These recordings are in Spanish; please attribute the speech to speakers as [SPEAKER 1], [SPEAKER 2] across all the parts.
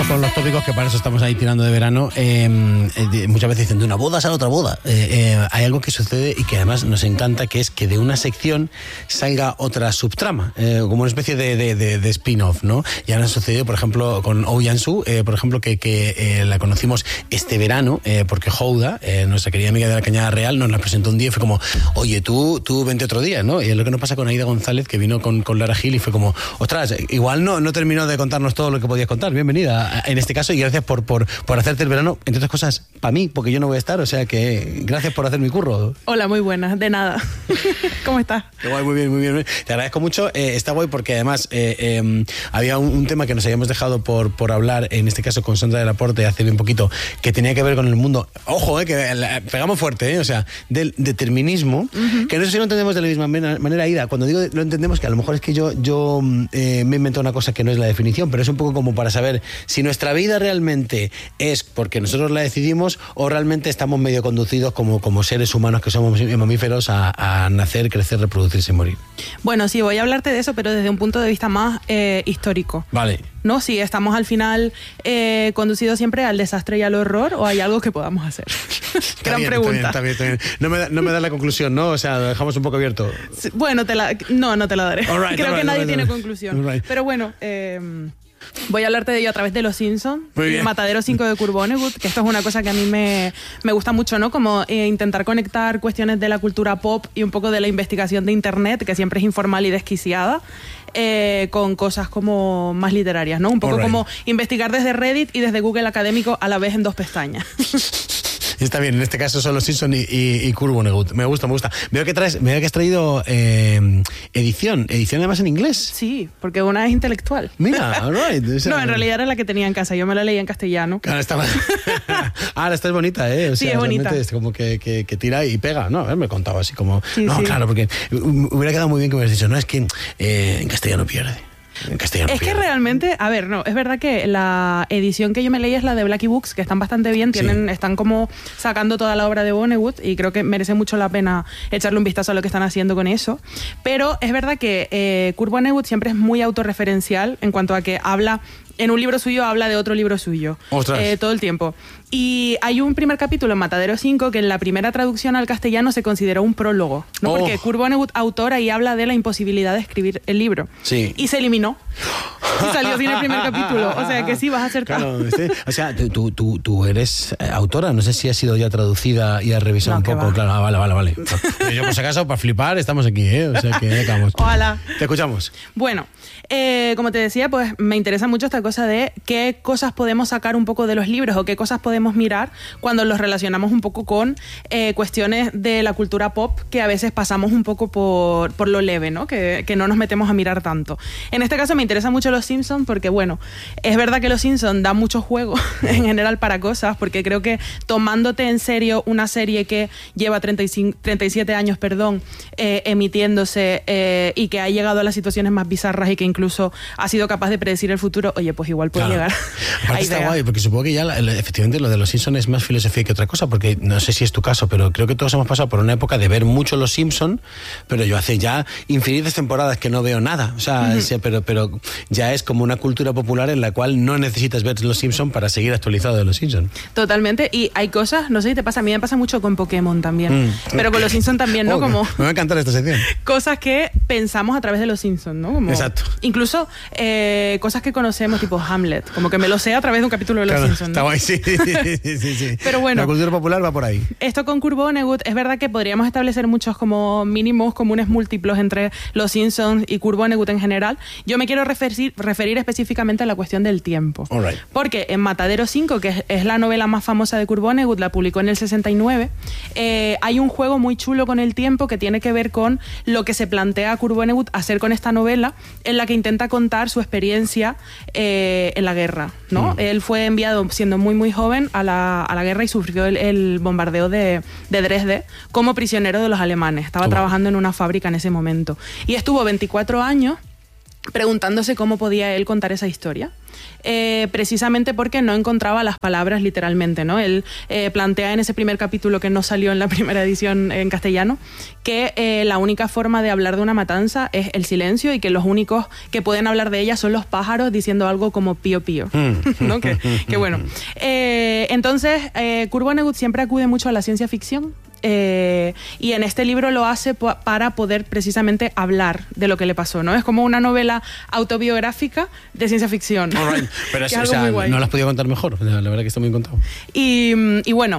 [SPEAKER 1] con los tópicos, que para eso estamos ahí tirando de verano. Muchas veces dicen, de una boda sale otra boda. Hay algo que sucede y que además nos encanta, que es que de una sección salga otra subtrama, como una especie de spin-off, ¿no? Ya nos ha sucedido, por ejemplo, con Oh Yan-Su, por ejemplo, que la conocimos este verano, porque Houda, nuestra querida amiga de la Cañada Real, nos la presentó un día y fue como, oye, tú vente otro día, ¿no? Y es lo que nos pasa con Aida González, que vino con Lara Gil y fue como, ostras, igual no terminó de contarnos todo lo que podías contar. Bienvenida en este caso y gracias por hacerte el verano, entre otras cosas, para mí, porque yo no voy a estar, o sea que gracias por hacer mi curro.
[SPEAKER 2] Hola, muy buenas, de nada. ¿Cómo estás?
[SPEAKER 1] Qué guay, muy bien. Te agradezco mucho. Está guay porque además había un tema que nos habíamos dejado por hablar, en este caso con Sandra del Aporte hace bien poquito, que tenía que ver con el mundo, ojo, que pegamos fuerte, o sea, del determinismo, que no sé si lo entendemos de la misma manera, Aida. Cuando digo lo entendemos, que a lo mejor es que yo me he inventado una cosa que no es la definición, pero es un poco como para saber si nuestra vida realmente es porque nosotros la decidimos o realmente estamos medio conducidos como seres humanos que somos mamíferos a nacer, crecer, reproducirse y morir.
[SPEAKER 2] Bueno, sí, voy a hablarte de eso, pero desde un punto de vista más histórico.
[SPEAKER 1] Vale.
[SPEAKER 2] ¿No? Si estamos al final conducidos siempre al desastre y al horror, o hay algo que podamos hacer. Gran pregunta.
[SPEAKER 1] Está bien. No me da la conclusión, ¿no? O sea, lo dejamos un poco abierto.
[SPEAKER 2] Sí, bueno, no te la daré. Creo que nadie tiene conclusión. Pero bueno, voy a hablarte de ello a través de Los Simpsons, Matadero 5 de Kurt Vonnegut, que esto es una cosa que a mí me gusta mucho, ¿no? Como intentar conectar cuestiones de la cultura pop y un poco de la investigación de internet, que siempre es informal y desquiciada, con cosas como más literarias, ¿no? Un poco como investigar desde Reddit y desde Google Académico a la vez en 2 pestañas.
[SPEAKER 1] Está bien, en este caso son Los Simpsons y Kurt Vonnegut. Me gusta. Veo que has traído edición además en inglés.
[SPEAKER 2] Sí, porque una es intelectual.
[SPEAKER 1] Mira, all right.
[SPEAKER 2] No, en realidad era la que tenía en casa, yo me la leía en castellano.
[SPEAKER 1] Ahora esta es bonita, ¿eh? O sea,
[SPEAKER 2] sí, es bonita.
[SPEAKER 1] Es como que tira y pega, ¿no? Me contaba así como...
[SPEAKER 2] Sí.
[SPEAKER 1] Claro, porque hubiera quedado muy bien que me hubieras dicho, no, es que en castellano pierde.
[SPEAKER 2] Que realmente, a ver, no, es verdad que la edición que yo me leí es la de Blackie Books, que están bastante bien, están como sacando toda la obra de Vonnegut y creo que merece mucho la pena echarle un vistazo a lo que están haciendo con eso. Pero es verdad que Kurt Vonnegut siempre es muy autorreferencial en cuanto a que habla... En un libro suyo habla de otro libro suyo. Todo el tiempo. Y hay un primer capítulo en Matadero 5 que en la primera traducción al castellano se consideró un prólogo, ¿no? Porque Kurt Vonnegut, autor, ahí habla de la imposibilidad de escribir el libro.
[SPEAKER 1] Sí.
[SPEAKER 2] Y se eliminó. Y salió sin el primer capítulo. O sea que sí, vas a acertar.
[SPEAKER 1] Claro, o sea, tú eres autora. No sé si ha sido ya traducida y has revisado un poco. Claro, vale. Yo, por si acaso, para flipar, estamos aquí, ¿eh? O sea que acabamos.
[SPEAKER 2] Ojalá.
[SPEAKER 1] Te escuchamos.
[SPEAKER 2] Bueno, como te decía, pues me interesa mucho esta cosa de qué cosas podemos sacar un poco de los libros o qué cosas podemos mirar cuando los relacionamos un poco con cuestiones de la cultura pop que a veces pasamos un poco por lo leve, ¿no? Que no nos metemos a mirar tanto. En este caso me interesa mucho Los Simpsons porque, bueno, es verdad que Los Simpsons da mucho juego en general para cosas, porque creo que tomándote en serio una serie que lleva 37 años, emitiéndose y que ha llegado a las situaciones más bizarras y que incluso ha sido capaz de predecir el futuro, oye, pues igual puede llegar.
[SPEAKER 1] Aparte está guay, porque supongo que ya efectivamente lo de Los Simpsons es más filosofía que otra cosa, porque no sé si es tu caso, pero creo que todos hemos pasado por una época de ver mucho Los Simpsons, pero yo hace ya infinitas temporadas que no veo nada, o sea, pero ya es como una cultura popular en la cual no necesitas ver Los Simpsons para seguir actualizado de Los Simpsons.
[SPEAKER 2] Totalmente, y hay cosas, no sé si te pasa, a mí me pasa mucho con Pokémon también, pero con Los Simpsons también, ¿no? Como
[SPEAKER 1] me va a encantar esta sección.
[SPEAKER 2] Cosas que pensamos a través de Los Simpsons, ¿no? Como,
[SPEAKER 1] exacto.
[SPEAKER 2] Incluso cosas que conocemos, tipo Hamlet, como que me lo sé a través de un capítulo de Los Simpsons, ¿no?
[SPEAKER 1] Está guay, sí.
[SPEAKER 2] Pero bueno,
[SPEAKER 1] la cultura popular va por ahí.
[SPEAKER 2] Esto con Kurt Vonnegut, es verdad que podríamos establecer muchos como mínimos comunes múltiplos entre Los Simpsons y Kurt Vonnegut en general. Yo me quiero referir específicamente a la cuestión del tiempo.
[SPEAKER 1] Right.
[SPEAKER 2] Porque en Matadero 5, que es la novela más famosa de Kurt Vonnegut, la publicó en el 69, hay un juego muy chulo con el tiempo que tiene que ver con lo que se plantea Kurt Vonnegut hacer con esta novela, en la que intenta contar su experiencia en la guerra, ¿no? Él fue enviado siendo muy muy joven a la guerra y sufrió el bombardeo de Dresde como prisionero de los alemanes. Estaba trabajando en una fábrica en ese momento. Y estuvo 24 años preguntándose cómo podía él contar esa historia. Precisamente porque no encontraba las palabras literalmente, ¿no? Él plantea en ese primer capítulo que no salió en la primera edición en castellano que la única forma de hablar de una matanza es el silencio y que los únicos que pueden hablar de ella son los pájaros diciendo algo como pío pío, ¿no? Que bueno. Entonces, Kurt Vonnegut siempre acude mucho a la ciencia ficción. Y en este libro lo hace para poder precisamente hablar de lo que le pasó, ¿no? Es como una novela autobiográfica de ciencia ficción.
[SPEAKER 1] Right. Pero es algo muy guay. No lo has podido contar mejor, la verdad que está muy contado.
[SPEAKER 2] Y bueno,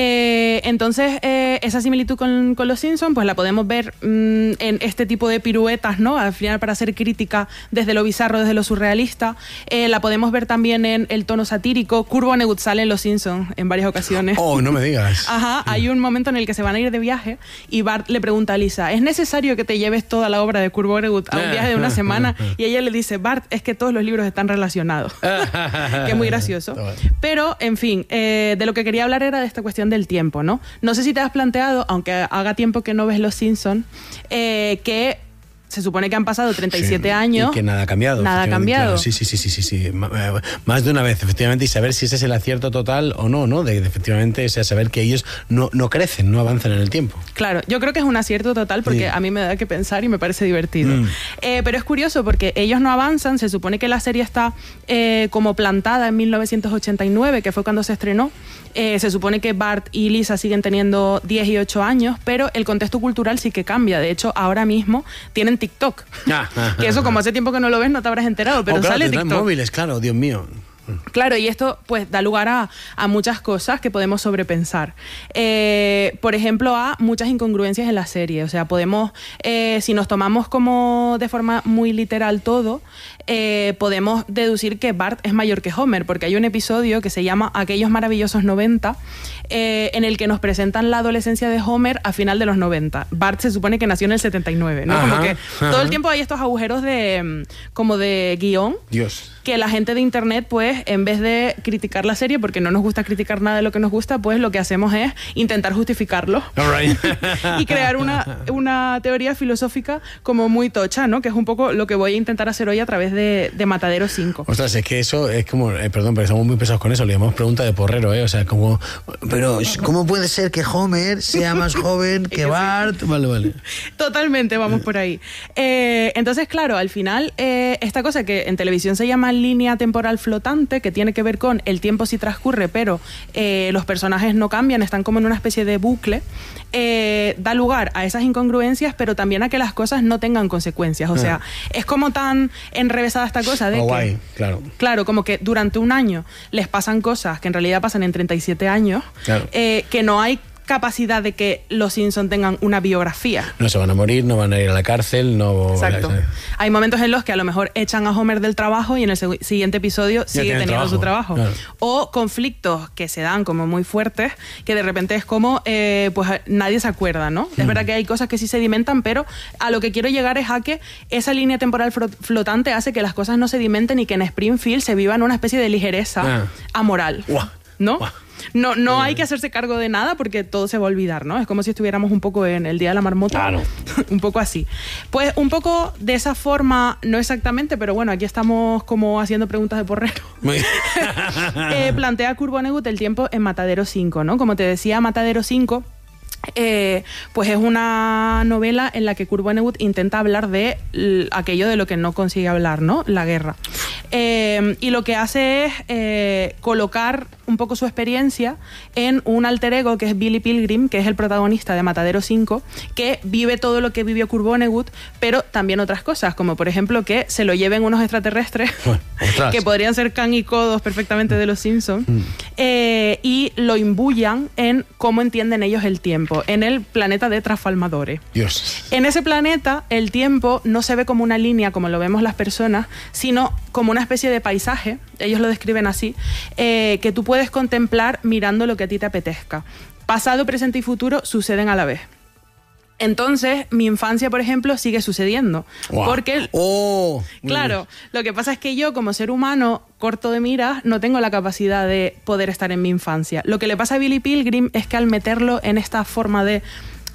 [SPEAKER 2] entonces esa similitud con Los Simpsons pues la podemos ver en este tipo de piruetas, ¿no? Al final, para hacer crítica desde lo bizarro, desde lo surrealista. La podemos ver también en el tono satírico. Kurt Vonnegut sale en Los Simpsons en varias ocasiones.
[SPEAKER 1] Oh, no me digas.
[SPEAKER 2] Ajá, hay un momento en el que se van a ir de viaje y Bart le pregunta a Lisa, ¿es necesario que te lleves toda la obra de Kurt Vonnegut a un viaje de una semana? Y ella le dice, Bart, es que todos los libros están relacionados. Que es muy gracioso. Pero, en fin, de lo que quería hablar era de esta cuestión del tiempo, ¿no? No sé si te has planteado, aunque haga tiempo que no ves Los Simpsons, que se supone que han pasado 37 años.
[SPEAKER 1] Y que nada ha cambiado.
[SPEAKER 2] Nada ha cambiado.
[SPEAKER 1] Claro, sí. Más de una vez, efectivamente, y saber si ese es el acierto total o no, ¿no? De efectivamente, o sea, saber que ellos no crecen, no avanzan en el tiempo.
[SPEAKER 2] Claro, yo creo que es un acierto total porque a mí me da que pensar y me parece divertido. Pero es curioso porque ellos no avanzan, se supone que la serie está como plantada en 1989, que fue cuando se estrenó. Se supone que Bart y Lisa siguen teniendo 10 y 8 años, pero el contexto cultural sí que cambia. De hecho, ahora mismo tienen TikTok. Que eso, como hace tiempo que no lo ves, no te habrás enterado, pero
[SPEAKER 1] claro,
[SPEAKER 2] sale TikTok.
[SPEAKER 1] Móviles, claro, Dios mío.
[SPEAKER 2] Claro, y esto pues da lugar a muchas cosas que podemos sobrepensar. Por ejemplo, a muchas incongruencias en la serie. O sea, podemos, si nos tomamos como de forma muy literal todo, podemos deducir que Bart es mayor que Homer, porque hay un episodio que se llama Aquellos maravillosos 90, en el que nos presentan la adolescencia de Homer a final de los 90. Bart se supone que nació en el 79, ¿no? Como que todo el tiempo hay estos agujeros como de guión.
[SPEAKER 1] Dios.
[SPEAKER 2] Que la gente de internet, pues, en vez de criticar la serie, porque no nos gusta criticar nada de lo que nos gusta, pues lo que hacemos es intentar justificarlo.
[SPEAKER 1] Right.
[SPEAKER 2] Y crear una teoría filosófica como muy tocha, ¿no? Que es un poco lo que voy a intentar hacer hoy a través de Matadero 5.
[SPEAKER 1] Ostras, es que eso es como... perdón, pero estamos muy pesados con eso. Le llamamos pregunta de porrero, ¿eh? O sea, como... Pero, ¿cómo puede ser que Homer sea más joven que Bart? Vale.
[SPEAKER 2] Totalmente, vamos por ahí. Entonces, claro, al final, esta cosa que en televisión se llama línea temporal flotante, que tiene que ver con el tiempo sí transcurre, pero los personajes no cambian, están como en una especie de bucle, da lugar a esas incongruencias, pero también a que las cosas no tengan consecuencias. O sea, es como tan enrevesada esta cosa de
[SPEAKER 1] guay,
[SPEAKER 2] claro, como que durante un año les pasan cosas que en realidad pasan en 37 años, que no hay capacidad de que los Simpsons tengan una biografía.
[SPEAKER 1] No se van a morir, no van a ir a la cárcel, no...
[SPEAKER 2] Exacto. Hay momentos en los que a lo mejor echan a Homer del trabajo y en el siguiente episodio sigue teniendo su trabajo. Claro. O conflictos que se dan como muy fuertes, que de repente es como, pues nadie se acuerda, ¿no? Es verdad que hay cosas que sí sedimentan, pero a lo que quiero llegar es a que esa línea temporal flotante hace que las cosas no sedimenten y que en Springfield se viva en una especie de ligereza amoral, ¿no? No hay que hacerse cargo de nada porque todo se va a olvidar, ¿no? Es como si estuviéramos un poco en el Día de la Marmota.
[SPEAKER 1] Claro.
[SPEAKER 2] Un poco así. Pues un poco de esa forma, no exactamente, pero bueno, aquí estamos como haciendo preguntas de porrero. Plantea Kurt Vonnegut el tiempo en Matadero 5, ¿no? Como te decía, Matadero 5... pues es una novela en la que Kurt Vonnegut intenta hablar de aquello de lo que no consigue hablar, ¿no? La guerra. Y lo que hace es colocar un poco su experiencia en un alter ego que es Billy Pilgrim, que es el protagonista de Matadero 5, que vive todo lo que vivió Kurt Vonnegut, pero también otras cosas, como por ejemplo que se lo lleven unos extraterrestres, que podrían ser Kang y Kodos perfectamente de los Simpsons, y lo imbuyan en cómo entienden ellos el tiempo, en el planeta de Trafalmadore.
[SPEAKER 1] Dios.
[SPEAKER 2] En ese planeta, el tiempo no se ve como una línea, como lo vemos las personas, sino como una especie de paisaje, ellos lo describen así, que tú puedes contemplar mirando lo que a ti te apetezca. Pasado, presente y futuro suceden a la vez. Entonces, mi infancia, por ejemplo, sigue sucediendo.
[SPEAKER 1] Wow.
[SPEAKER 2] Porque, claro, lo que pasa es que yo, como ser humano corto de miras, no tengo la capacidad de poder estar en mi infancia. Lo que le pasa a Billy Pilgrim es que al meterlo en esta forma de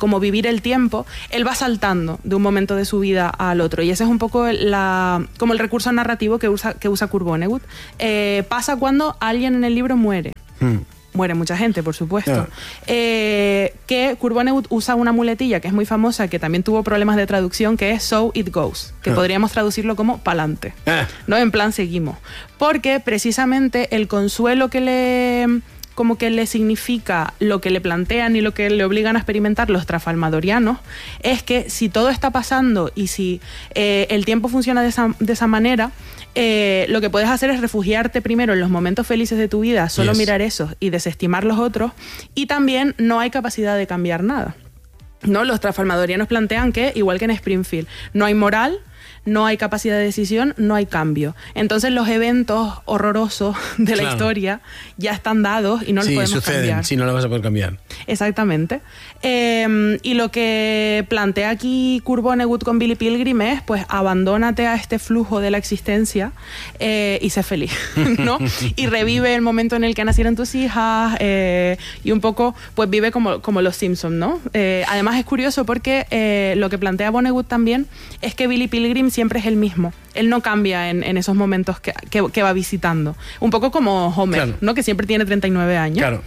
[SPEAKER 2] como vivir el tiempo, él va saltando de un momento de su vida al otro. Y ese es un poco como el recurso narrativo que usa Kurt Vonnegut. Pasa cuando alguien en el libro muere. Muere mucha gente, por supuesto. Que Kurt Vonnegut usa una muletilla que es muy famosa, que también tuvo problemas de traducción, que es "so it goes", que podríamos traducirlo como "pa'lante". ¿No? En plan, seguimos. Porque precisamente el consuelo que le significa lo que le plantean y lo que le obligan a experimentar los trasfalmadorianos es que si todo está pasando y si el tiempo funciona de esa manera, lo que puedes hacer es refugiarte primero en los momentos felices de tu vida, solo mirar esos y desestimar los otros, y también no hay capacidad de cambiar nada, ¿no? Los trasfalmadorianos plantean que, igual que en Springfield, no hay moral, no hay capacidad de decisión, no hay cambio. Entonces los eventos horrorosos de la historia ya están dados y no los podemos cambiar.
[SPEAKER 1] Sí, no los vas a poder cambiar.
[SPEAKER 2] Exactamente. Y lo que plantea aquí Kurt Vonnegut con Billy Pilgrim es, pues, abandónate a este flujo de la existencia y sé feliz, ¿no? Y revive el momento en el que nacieron tus hijas y un poco, pues, vive como los Simpsons, ¿no? Además es curioso porque lo que plantea Vonnegut también es que Billy Pilgrim siempre es el mismo. Él no cambia en esos momentos que va visitando. Un poco como Homer, ¿no? Que siempre tiene 39 años.
[SPEAKER 1] Claro.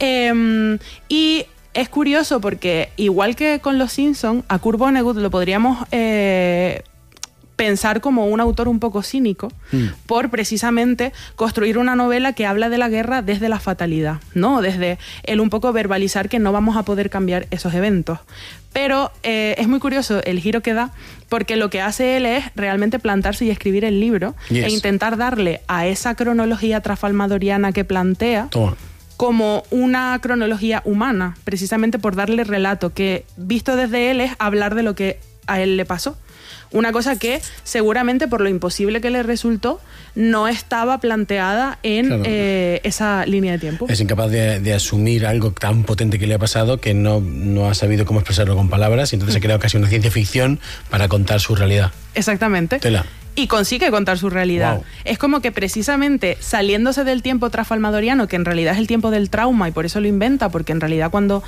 [SPEAKER 2] Y es curioso porque, igual que con los Simpsons, a Kurt Vonnegut lo podríamos pensar como un autor un poco cínico por precisamente construir una novela que habla de la guerra desde la fatalidad, ¿no? Desde el un poco verbalizar que no vamos a poder cambiar esos eventos. Pero es muy curioso el giro que da, porque lo que hace él es realmente plantarse y escribir el libro e intentar darle a esa cronología trasfalmadoriana que plantea como una cronología humana, precisamente por darle relato, que visto desde él es hablar de lo que a él le pasó. Una cosa que seguramente, por lo imposible que le resultó, no estaba planteada en esa línea de tiempo.
[SPEAKER 1] Es incapaz de asumir algo tan potente que le ha pasado que no ha sabido cómo expresarlo con palabras, y entonces ha creado casi una ciencia ficción para contar su realidad.
[SPEAKER 2] Exactamente.
[SPEAKER 1] Tela.
[SPEAKER 2] Y consigue contar su realidad. Wow. Es como que precisamente saliéndose del tiempo trasfalmadoriano, que en realidad es el tiempo del trauma, y por eso lo inventa, porque en realidad cuando,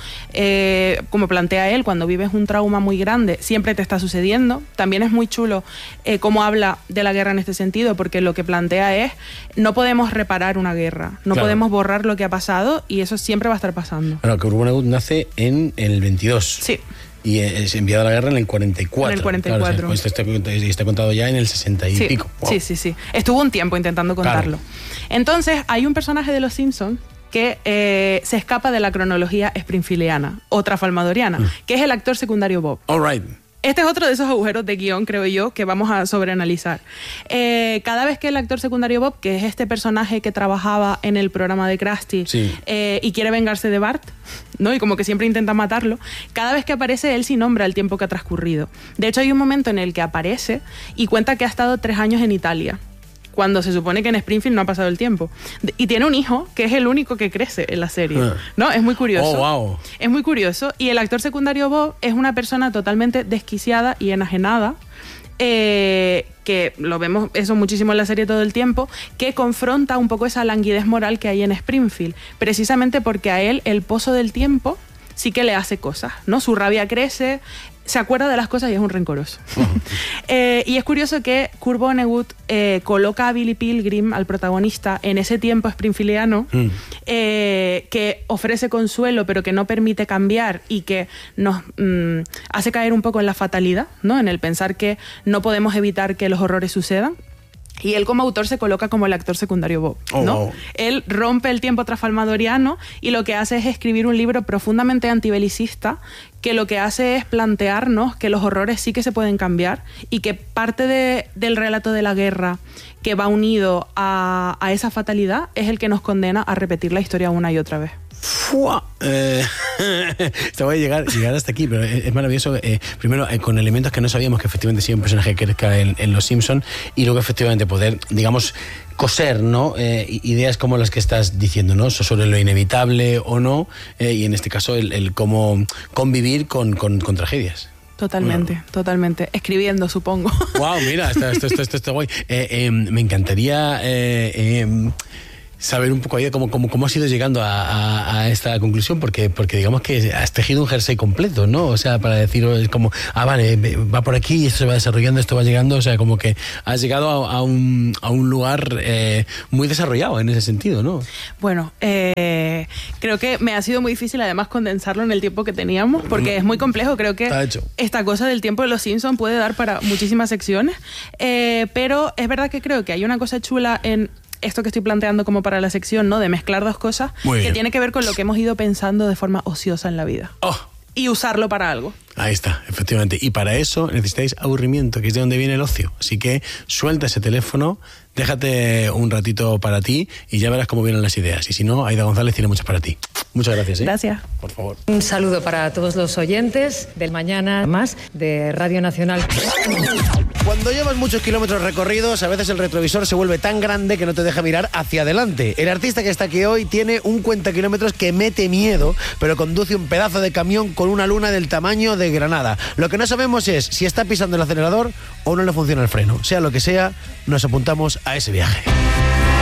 [SPEAKER 2] como plantea él, cuando vives un trauma muy grande, siempre te está sucediendo. También es muy chulo cómo habla de la guerra en este sentido, porque lo que plantea es, no podemos reparar una guerra, no podemos borrar lo que ha pasado, y eso siempre va a estar pasando.
[SPEAKER 1] Bueno, que Kurt Vonnegut nace en el 22.
[SPEAKER 2] Sí.
[SPEAKER 1] Y es enviado a la guerra en el 44.
[SPEAKER 2] En el 44.
[SPEAKER 1] Claro, está contado ya en el 60 y pico. Wow.
[SPEAKER 2] Sí. Estuvo un tiempo intentando contarlo. Claro. Entonces, hay un personaje de Los Simpsons que se escapa de la cronología springfieldiana o trasfalmadoriana, que es el actor secundario Bob.
[SPEAKER 1] All right.
[SPEAKER 2] Este es otro de esos agujeros de guión, creo yo, que vamos a sobreanalizar. Cada vez que el actor secundario Bob, que es este personaje que trabajaba en el programa de Krusty y quiere vengarse de Bart, ¿no? Y como que siempre intenta matarlo, cada vez que aparece él sí nombra el tiempo que ha transcurrido. De hecho, hay un momento en el que aparece y cuenta que ha estado 3 años en Italia, cuando se supone que en Springfield no ha pasado el tiempo. Y tiene un hijo que es el único que crece en la serie, ¿no? Es muy curioso.
[SPEAKER 1] Oh, wow.
[SPEAKER 2] Es muy curioso. Y el actor secundario Bob es una persona totalmente desquiciada y enajenada, que lo vemos eso muchísimo en la serie todo el tiempo, que confronta un poco esa languidez moral que hay en Springfield, precisamente porque a él el pozo del tiempo sí que le hace cosas, ¿no? Su rabia crece, se acuerda de las cosas y es un rencoroso. Y es curioso que Kurt Vonnegut coloca a Billy Pilgrim, al protagonista, en ese tiempo springfieldiano, que ofrece consuelo pero que no permite cambiar y que nos hace caer un poco en la fatalidad, ¿no? En el pensar que no podemos evitar que los horrores sucedan. Y él como autor se coloca como el actor secundario Bob, ¿no? Wow. Él rompe el tiempo trasfalmadoriano y lo que hace es escribir un libro profundamente antibelicista, que lo que hace es plantearnos que los horrores sí que se pueden cambiar y que parte del relato de la guerra que va unido a esa fatalidad es el que nos condena a repetir la historia una y otra vez.
[SPEAKER 1] Te voy a llegar hasta aquí, pero es maravilloso. Primero, con elementos que no sabíamos, que efectivamente sí un personaje que crezca en Los Simpsons, y luego efectivamente poder, digamos, coser, ¿no? Ideas como las que estás diciendo, ¿no? Sobre lo inevitable o no, y en este caso el cómo convivir con tragedias.
[SPEAKER 2] Totalmente, totalmente. Escribiendo, supongo.
[SPEAKER 1] Wow, mira, esto está guay. Me encantaría... saber un poco ahí cómo has ido llegando a esta conclusión, porque digamos que has tejido un jersey completo, ¿no? O sea, para decir, es como, vale, va por aquí, esto se va desarrollando, esto va llegando, o sea, como que has llegado a un lugar muy desarrollado en ese sentido, ¿no?
[SPEAKER 2] Bueno, creo que me ha sido muy difícil además condensarlo en el tiempo que teníamos, porque es muy complejo. Creo que esta cosa del tiempo de los Simpsons puede dar para muchísimas secciones, pero es verdad que creo que hay una cosa chula en esto que estoy planteando como para la sección, ¿no? De mezclar dos cosas que tiene que ver con lo que hemos ido pensando de forma ociosa en la vida. Y usarlo para algo.
[SPEAKER 1] Ahí está, efectivamente. Y para eso necesitáis aburrimiento, que es de donde viene el ocio. Así que suelta ese teléfono, déjate un ratito para ti y ya verás cómo vienen las ideas. Y si no, Aida González tiene muchas para ti. Muchas gracias.
[SPEAKER 2] Gracias.
[SPEAKER 1] Por favor.
[SPEAKER 3] Un saludo para todos los oyentes del Mañana Más de Radio Nacional.
[SPEAKER 1] Cuando llevas muchos kilómetros recorridos, a veces el retrovisor se vuelve tan grande que no te deja mirar hacia adelante. El artista que está aquí hoy tiene un cuentakilómetros que mete miedo, pero conduce un pedazo de camión con una luna del tamaño de Granada. Lo que no sabemos es si está pisando el acelerador o no le funciona el freno. Sea lo que sea, nos apuntamos a ese viaje.